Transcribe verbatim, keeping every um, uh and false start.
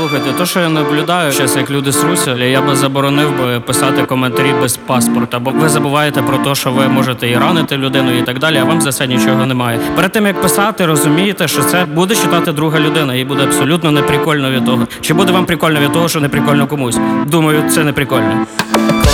Слухайте, то, що я наблюдаю, зараз як люди сруся, я би заборонив би писати коментарі без паспорта, бо ви забуваєте про те, що ви можете і ранити людину і так далі, а вам за це нічого немає. Перед тим, як писати, розумієте, що це буде читати друга людина, і буде абсолютно неприкольно від того. Чи буде вам прикольно від того, що не прикольно комусь? Думаю, це не прикольно.